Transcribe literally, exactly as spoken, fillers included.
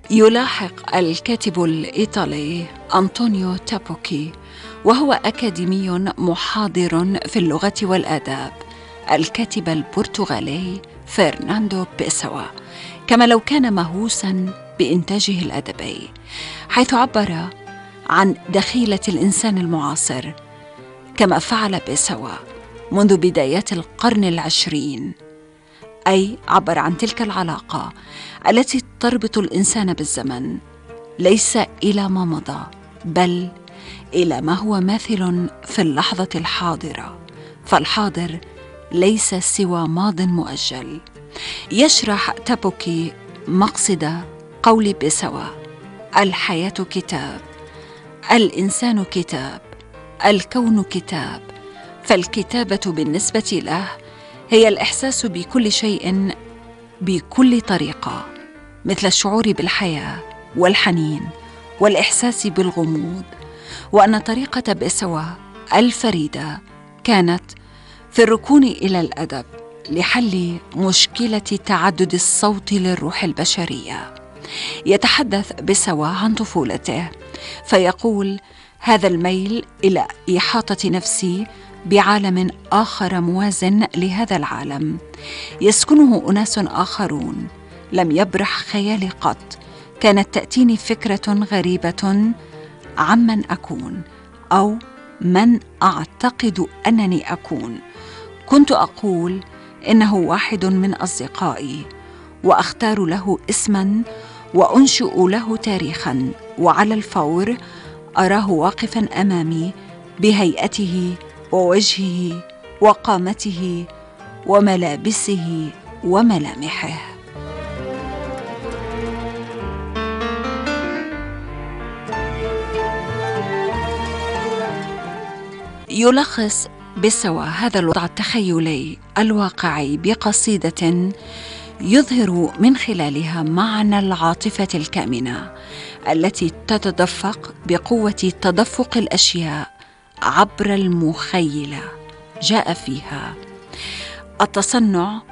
يلاحق الكاتب الإيطالي أنطونيو تابوكي، وهو أكاديمي محاضر في اللغة والآداب، الكاتب البرتغالي فرناندو بيسوا، كما لو كان مهووساً بإنتاجه الأدبي، حيث عبر عن دخيلة الإنسان المعاصر كما فعل بيسوا منذ بدايات القرن العشرين، أي عبر عن تلك العلاقة التي تربط الإنسان بالزمن، ليس إلى ما مضى بل إلى ما هو ماثل في اللحظة الحاضرة، فالحاضر ليس سوى ماض مؤجل. يشرح تابوكي مقصد قول بيسوا: الحياة كتاب، الإنسان كتاب، الكون كتاب، فالكتابة بالنسبة له هي الإحساس بكل شيء بكل طريقة، مثل الشعور بالحياة والحنين والإحساس بالغموض، وأن طريقة بيسوا الفريدة كانت في الركون إلى الأدب لحل مشكلة تعدد الصوت للروح البشرية. يتحدث بيسوا عن طفولته فيقول: هذا الميل إلى إحاطة نفسي بعالم آخر موازن لهذا العالم يسكنه أناس آخرون لم يبرح خيالي قط، كانت تأتيني فكرة غريبة عمن أكون أو من أعتقد أنني أكون. كنت أقول إنه واحد من أصدقائي، وأختار له اسماً وأنشئ له تاريخاً، وعلى الفور أراه واقفاً أمامي بهيئته ووجهه وقامته وملابسه وملامحه. يلخص بيسوا هذا الوضع التخيلي الواقعي بقصيدة يظهر من خلالها معنى العاطفة الكامنة التي تتدفق بقوة تدفق الأشياء عبر المخيلة. جاء فيها: التصنع